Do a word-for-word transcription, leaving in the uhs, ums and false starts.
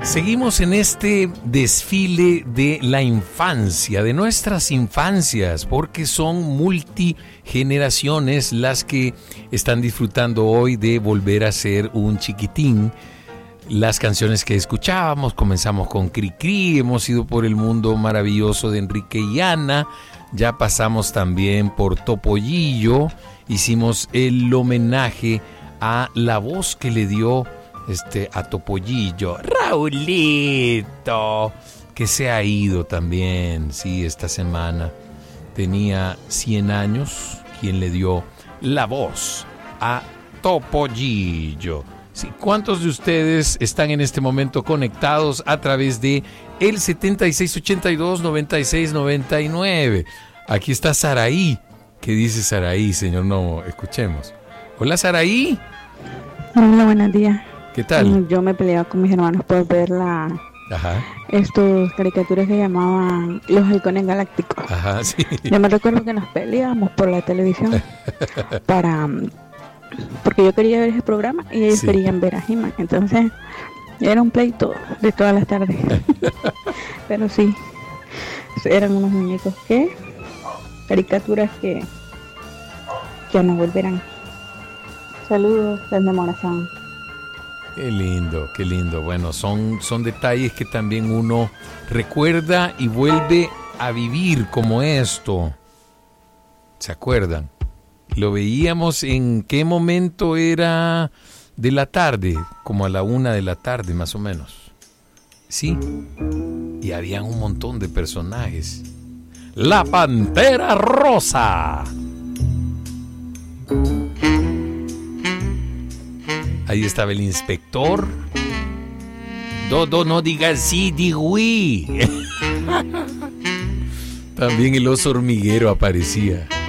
Seguimos en este desfile de la infancia, de nuestras infancias, porque son multigeneraciones las que están disfrutando hoy de volver a ser un chiquitín. Las canciones que escuchábamos, comenzamos con Cri Cri, hemos ido por el mundo maravilloso de Enrique y Ana, ya pasamos también por Topollillo, hicimos el homenaje a la voz que le dio Este, a Topollillo, Raulito, que se ha ido también, sí, esta semana. Tenía cien años, quien le dio la voz a Topollillo. Sí, ¿cuántos de ustedes están en este momento conectados a través de el setenta y seis ochenta y dos noventa y seis noventa y nueve? Aquí está Saraí. ¿Qué dice Saraí, señor Nomo? Escuchemos. Hola, Saraí. Hola, buenos días. ¿Qué tal? Yo me peleaba con mis hermanos por ver la Ajá. estos caricaturas que llamaban Los Halcones Galácticos. Ajá, sí. Yo me recuerdo que nos peleábamos por la televisión para porque yo quería ver ese programa y ellos sí querían ver a He-Man. Entonces era un pleito de todas las tardes. Pero sí, eran unos muñecos que caricaturas que ya no volverán. Saludos desde Morazán. Qué lindo, qué lindo. Bueno, son, son detalles que también uno recuerda y vuelve a vivir como esto. ¿Se acuerdan? Lo veíamos en qué momento era de la tarde, como a la una de la tarde más o menos. Sí, y había un montón de personajes. La Pantera Rosa. Ahí estaba el inspector. Dodo, no digas sí, digüí. También el oso hormiguero aparecía.